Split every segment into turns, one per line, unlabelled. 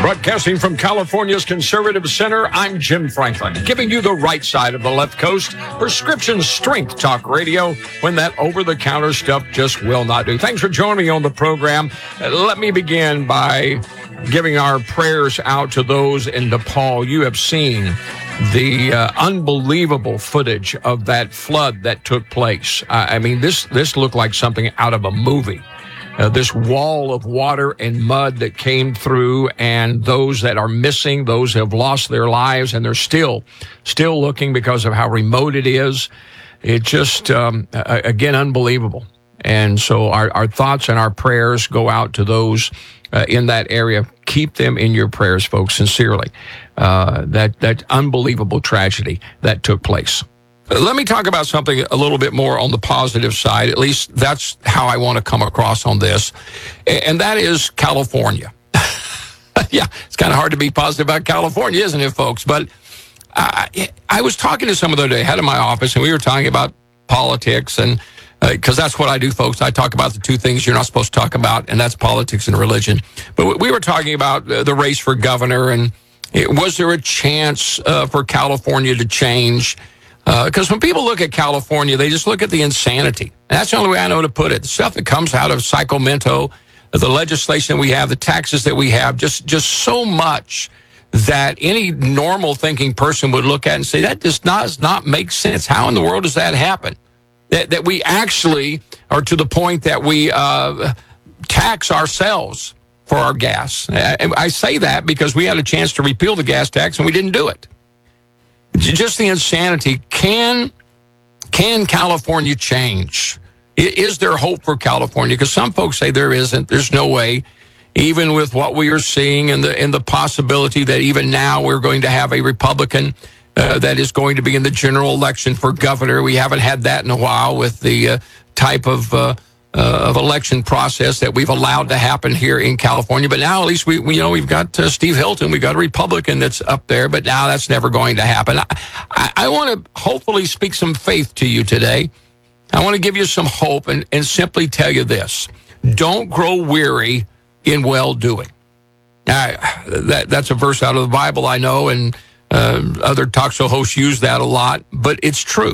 Broadcasting from California's Conservative Center, I'm Jim Franklin, giving you the right side of the left coast. Prescription strength talk radio when that over-the-counter stuff just will not do. Thanks for joining me on the program. Let me begin by giving our prayers out to those in Nepal. You have seen the unbelievable footage of that flood that took place. I mean, this looked like something out of a movie. This wall of water and mud that came through, and those that are missing, those who have lost their lives, and they're still looking because of how remote it is. It just, again, unbelievable. And so our thoughts and our prayers go out to those in that area. Keep them in your prayers, folks, sincerely. That unbelievable tragedy that took place. Let me talk about something a little bit more on the positive side. At least that's how I want to come across on this. And that is California. Yeah, it's kind of hard to be positive about California, isn't it, folks? But I was talking to someone the other day, head of my office, and we were talking about politics. And because that's what I do, folks. I talk about the two things you're not supposed to talk about, and that's politics and religion. But we were talking about the race for governor, and was there a chance for California to change? Because when people look at California, they just look at the insanity. And that's the only way I know to put it. The stuff that comes out of Sacramento, the legislation we have, the taxes that we have, just so much that any normal thinking person would look at and say, that does not make sense. How in the world does that happen? That we actually are to the point that we tax ourselves for our gas. And I say that because we had a chance to repeal the gas tax and we didn't do it. Just the insanity. Can California change? Is there hope for California? Because some folks say there isn't. There's no way. Even with what we are seeing and the possibility that even now we're going to have a Republican that is going to be in the general election for governor. We haven't had that in a while with the type of election process that we've allowed to happen here in California. But now at least we've got Steve Hilton. We've got a Republican that's up there, but now that's never going to happen. I want to hopefully speak some faith to you today. I want to give you some hope and simply tell you this. Don't grow weary in well-doing. That's a verse out of the Bible, I know, and other talk show hosts use that a lot, but it's true.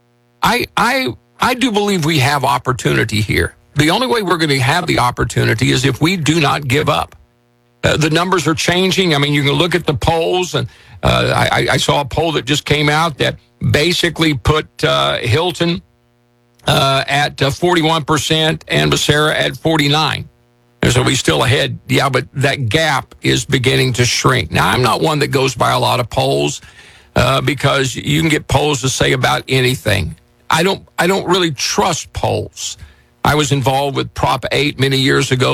I do believe we have opportunity here. The only way we're going to have the opportunity is if we do not give up. The numbers are changing. I mean, you can look at the polls, and I saw a poll that just came out that basically put Hilton at 41% and Becerra at 49%. So he's still ahead. Yeah, but that gap is beginning to shrink. Now, I'm not one that goes by a lot of polls because you can get polls to say about anything. I don't really trust polls. I was involved with Prop 8 many years ago.